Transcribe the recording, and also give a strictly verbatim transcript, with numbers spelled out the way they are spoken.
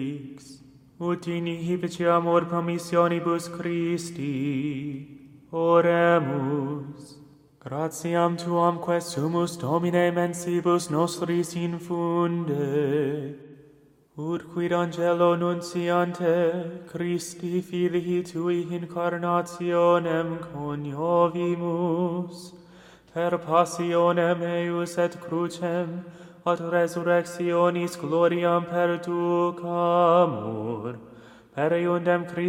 ut in ihibici amor promissionibus Christi. Oremus. Gratiam tuam quae sumus Domine mensibus nostris infunde, ut quid angelo nunciante Christi Filii Tui incarnationem coniovimus, per passionem eius et crucem, ad resurrectionis gloriam perducamur, per eundem Christi